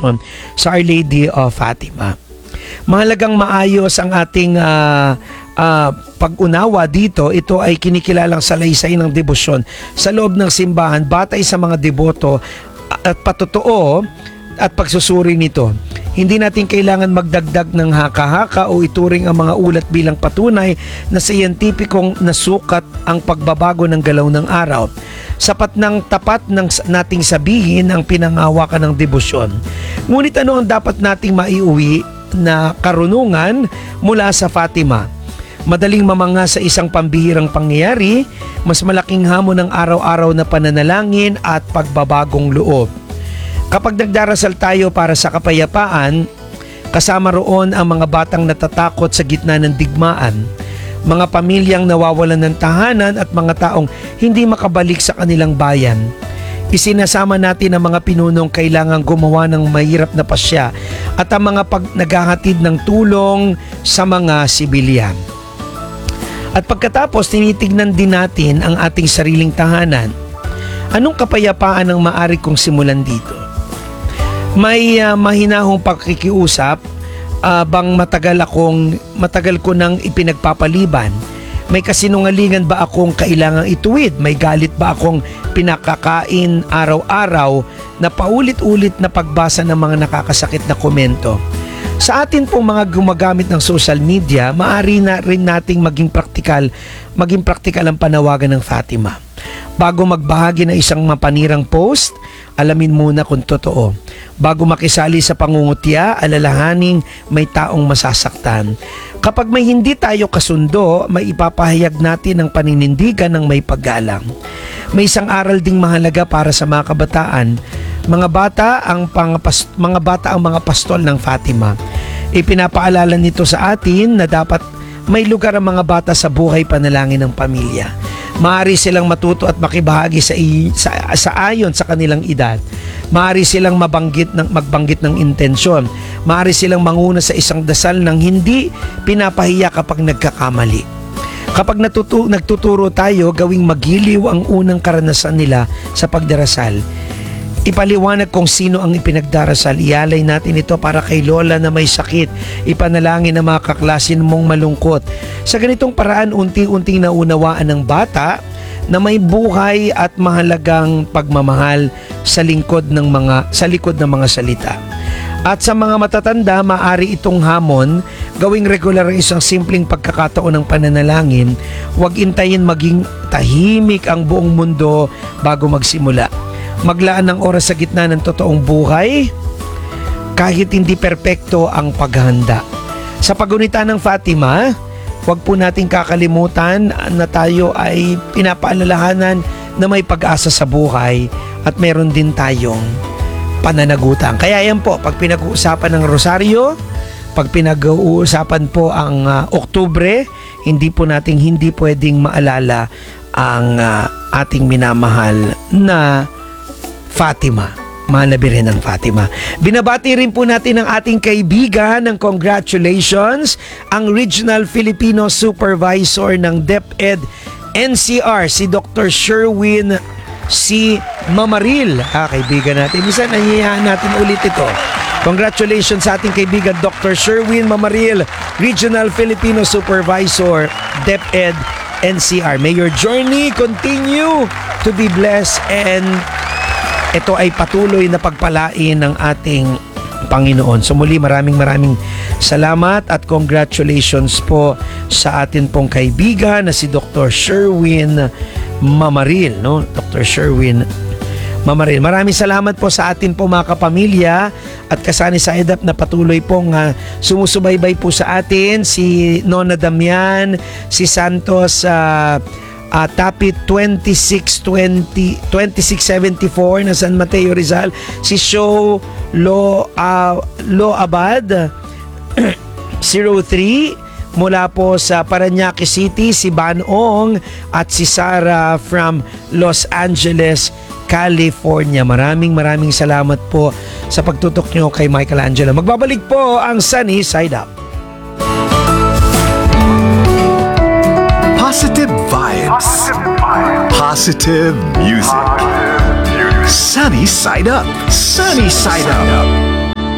debosyon sa Our Lady of Fatima. Mahalagang maayos ang ating pag-unawa dito. Ito ay kinikilalang salaysay ng debosyon sa loob ng simbahan batay sa mga deboto at patotoo at pagsusuri nito. Hindi natin kailangan magdagdag ng haka-haka o ituring ang mga ulat bilang patunay na siyentipikong nasukat ang pagbabago ng galaw ng araw. Sapat ng tapat ng nating sabihin ang pinangahawakan ng debosyon. Ngunit ano ang dapat nating maiuwi na karunungan mula sa Fatima? Madaling mamanga sa isang pambihirang pangyayari, mas malaking hamon ng araw-araw na pananalangin at pagbabagong loob. Kapag nagdarasal tayo para sa kapayapaan, kasama roon ang mga batang natatakot sa gitna ng digmaan, mga pamilyang nawawalan ng tahanan at mga taong hindi makabalik sa kanilang bayan. Isinasama natin ang mga pinunong kailangang gumawa ng mahirap na pasya at ang mga naghahatid ng tulong sa mga sibilyan. At pagkatapos, tinitignan din natin ang ating sariling tahanan. Anong kapayapaan ang maaari kong simulan dito? May mahinahong pakikiusap bang matagal ko nang ipinagpapaliban? May kasinungalingan ba akong kailangang ituwid? May galit ba akong pinakakain araw-araw na paulit-ulit na pagbasa ng mga nakakasakit na komento? Sa atin pong mga gumagamit ng social media, maaari na rin nating maging praktikal ang panawagan ng Fatima. Bago magbahagi ng isang mapanirang post, alamin muna kung totoo. Bago makisali sa pangungutya, alalahaning may taong masasaktan. Kapag may hindi tayo kasundo, may ipapahayag natin ang paninindigan ng may paggalang. May isang aral ding mahalaga para sa mga kabataan. Mga bata ang mga pastol ng Fatima. Ipinapaalala nito sa atin na dapat may lugar ang mga bata sa buhay panalangin ng pamilya. Maaari silang matuto at makibahagi sa ayon sa kanilang edad. Maaari silang magbangit ng intensyon. Maaari silang manguna sa isang dasal ng hindi pinapahiya kapag nagkakamali. Kapag nagtuturo tayo, gawing magiliw ang unang karanasan nila sa pagdarasal. Ipaliwanag kung sino ang ipinagdarasal. Ialay natin ito para kay lola na may sakit. Ipanalangin ang mga kaklasin mong malungkot. Sa ganitong paraan, unti-unting naunawaan ng bata na may buhay at mahalagang pagmamahal sa likod ng mga salita. At sa mga matatanda, maaari itong hamon, gawing regular ang isang simpleng pagkakataon ng pananalangin. Huwag intayin maging tahimik ang buong mundo bago magsimula. Maglaan ng oras sa gitna ng totoong buhay, kahit hindi perpekto ang paghahanda. Sa pagunita ng Fatima, huwag po nating kakalimutan na tayo ay pinapaalalahanan na may pag-asa sa buhay at meron din tayong pananagutan. Kaya yan po, pag pinag-uusapan ng Rosaryo, pag pinag-uusapan po ang Oktubre, hindi pwedeng maalala ang ating minamahal na Fatima. Mahal na Birhen ng Fatima. Binabati rin po natin ang ating kaibigan ng congratulations, ang Regional Filipino Supervisor ng DepEd NCR, si Dr. Sherwin C. Mamaril. Kaibigan natin. Minsan nangyayaan natin ulit ito. Congratulations sa ating kaibigan Dr. Sherwin Mamaril, Regional Filipino Supervisor, DepEd NCR. May your journey continue to be blessed and ito ay patuloy na pagpalain ng ating Panginoon. So muli maraming salamat at congratulations po sa atin pong kaibigan na si Dr. Sherwin Mamaril, no? Dr. Sherwin Mamaril. Maraming salamat po sa atin po mga kapamilya at kasani sa EDAP na patuloy pong sumusubaybay po sa atin, si Nona Damian, si Santos Tapit 2674 na San Mateo Rizal, si Show Lo Abad 03 mula po sa Parañaque City, si Banong at si Sarah from Los Angeles, California. Maraming salamat po sa pagtutok nyo kay Michelangelo. Magbabalik po ang Sunny Side Up. Positive vibes. Positive music. Sunny Side Up. Sunny Side Up.